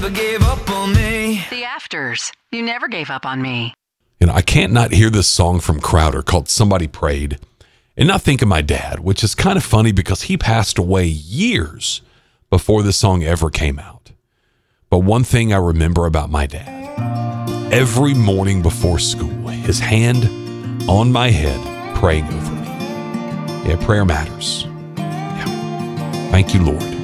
never gave up on me. The Afters, You Never Gave Up on Me. You know, I can't not hear this song from Crowder called Somebody Prayed and not think of my dad, which is kind of funny because he passed away years before this song ever came out. But one thing I remember about my dad, every morning before school, his hand on my head praying over me. Yeah, prayer matters. Yeah. Thank you, Lord.